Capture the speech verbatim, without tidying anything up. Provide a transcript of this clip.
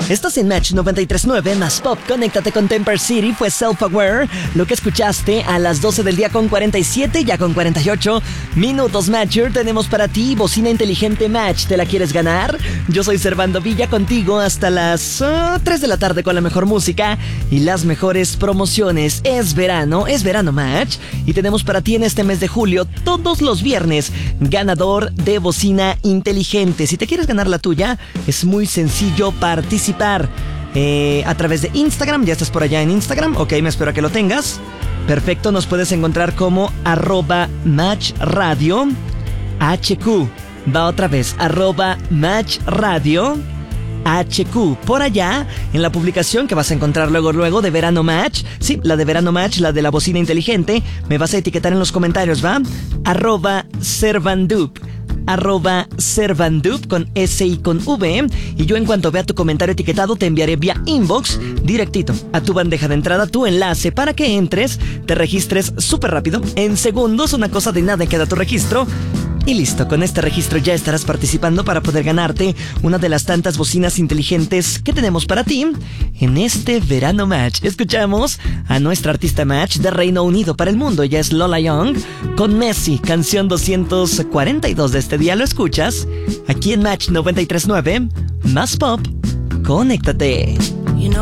Estás en Match noventa y tres punto nueve, más pop. Conéctate con Temper City, fue Self-Aware. Lo que escuchaste a las doce del día con cuarenta y siete, ya con cuarenta y ocho minutos. Matcher, tenemos para ti bocina inteligente Match. ¿Te la quieres ganar? Yo soy Servando Villa, contigo hasta las uh, tres de la tarde con la mejor música y las mejores promociones. Es verano, es verano Match. Y tenemos para ti en este mes de julio, todos los viernes, ganador de bocina inteligente. Si te quieres ganar la tuya, es muy sencillo participar. Eh, a través de Instagram, ya estás por allá en Instagram, ok, me espero a que lo tengas. Perfecto, nos puedes encontrar como arroba Match Radio H Q. Va otra vez, arroba Match Radio H Q. Por allá, en la publicación que vas a encontrar luego, luego de Verano Match, sí, la de Verano Match, la de la bocina inteligente, me vas a etiquetar en los comentarios, ¿va? Arroba Servandup. Arroba Servandup con S y con V. Y yo en cuanto vea tu comentario etiquetado te enviaré vía inbox directito a tu bandeja de entrada tu enlace para que entres, te registres súper rápido, en segundos, una cosa de nada, queda tu registro. Y listo, con este registro ya estarás participando para poder ganarte una de las tantas bocinas inteligentes que tenemos para ti en este Verano Match. Escuchamos a nuestra artista Match de Reino Unido para el mundo. Ella es Lola Young con Messi, canción doscientos cuarenta y dos de este día. Lo escuchas aquí en Match noventa y tres punto nueve, más pop. Conéctate.